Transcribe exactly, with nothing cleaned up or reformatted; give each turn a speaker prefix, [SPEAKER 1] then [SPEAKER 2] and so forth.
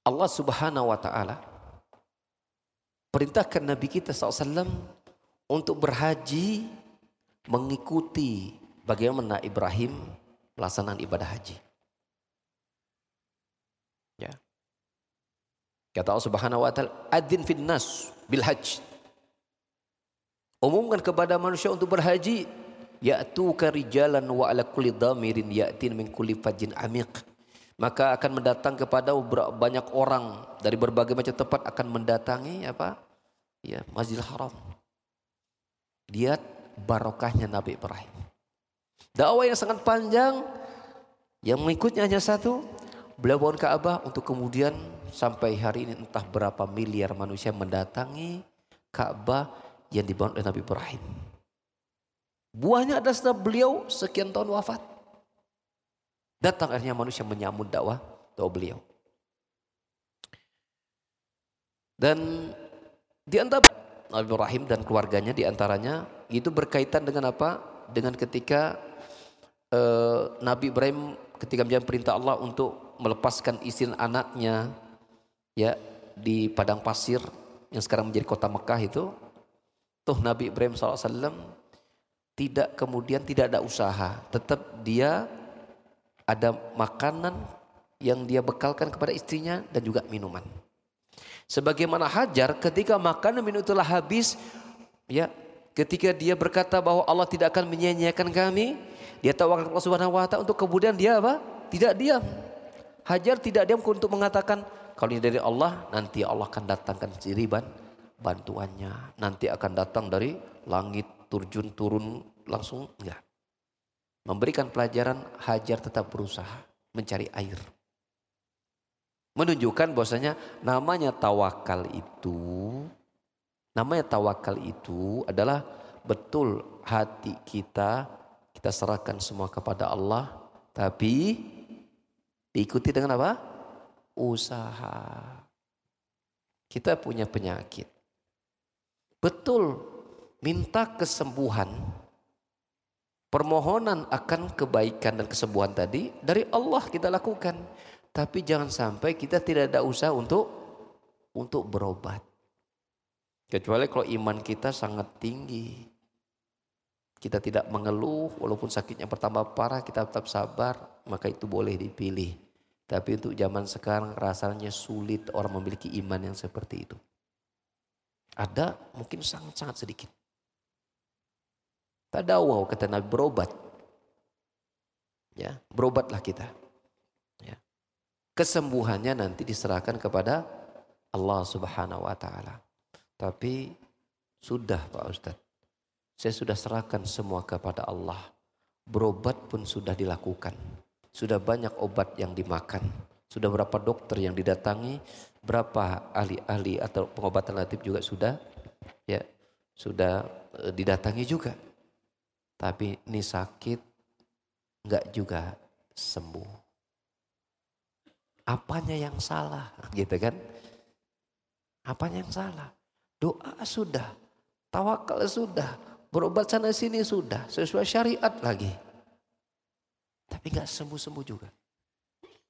[SPEAKER 1] Allah Subhanahu wa taala perintahkan Nabi kita shallallahu alaihi wasallam untuk berhaji mengikuti bagaimana Ibrahim pelaksanaan ibadah haji. Ya. Kata Allah Subhanahu wa taala, "Adzin fin nas bil hajj." Umumkan kepada manusia untuk berhaji, ya'tuka rijalan wa ala kulli dhamirin ya'tin min kulli fajjin amiq. Maka akan mendatang kepada banyak orang dari berbagai macam tempat akan mendatangi apa? Ya, Masjidil Haram. Lihat barokahnya Nabi Ibrahim. Dakwah yang sangat panjang, yang mengikutnya hanya satu, beliau bangun Ka'bah untuk kemudian sampai hari ini entah berapa miliar manusia mendatangi Ka'bah yang dibangun oleh Nabi Ibrahim. Buahnya adalah setelah beliau sekian tahun wafat. Datang akhirnya manusia menyambut dakwah dakwah beliau. Dan di antara Nabi Ibrahim dan keluarganya diantaranya itu berkaitan dengan apa? Dengan ketika uh, Nabi Ibrahim ketika menjalankan perintah Allah untuk melepaskan istri dan anaknya ya di padang pasir yang sekarang menjadi kota Mekah itu, tuh Nabi Ibrahim shallallahu alaihi wasallam tidak kemudian tidak ada usaha, tetap dia ada makanan yang dia bekalkan kepada istrinya dan juga minuman. Sebagaimana Hajar ketika makanan minum telah habis, ya, ketika dia berkata bahwa Allah tidak akan menyia-nyiakan kami, dia tawarkan Allah Subhanahu wa taala untuk kemudian dia apa? Tidak diam. Hajar tidak diam untuk mengatakan kalau ini dari Allah, nanti Allah akan datangkan sendiri bantuannya. Nanti akan datang dari langit, turjun turun langsung, enggak. Memberikan pelajaran, Hajar tetap berusaha mencari air. Menunjukkan bahwasanya namanya tawakal itu, namanya tawakal itu adalah betul hati kita, kita serahkan semua kepada Allah, tapi diikuti dengan apa? Usaha. Kita punya penyakit. Betul, minta kesembuhan, permohonan akan kebaikan dan kesembuhan tadi dari Allah kita lakukan. Tapi jangan sampai kita tidak ada usaha untuk untuk berobat. Kecuali kalau iman kita sangat tinggi. Kita tidak mengeluh walaupun sakitnya bertambah parah, kita tetap sabar, maka itu boleh dipilih. Tapi untuk zaman sekarang rasanya sulit orang memiliki iman yang seperti itu. Ada mungkin sangat-sangat sedikit. Tadawaw kata Nabi, berobat. Ya, berobatlah kita. Ya. Kesembuhannya nanti diserahkan kepada Allah Subhanahu wa taala. Tapi sudah Pak Ustadz, saya sudah serahkan semua kepada Allah. Berobat pun sudah dilakukan. Sudah banyak obat yang dimakan. Sudah berapa dokter yang didatangi, berapa ahli-ahli atau pengobatan alternatif juga sudah ya sudah didatangi juga. Tapi ini sakit enggak juga sembuh. Apanya yang salah? Gitu kan? Apanya yang salah? Doa sudah, tawakal sudah, berobat sana sini sudah, sesuai syariat lagi. Tapi enggak sembuh-sembuh juga.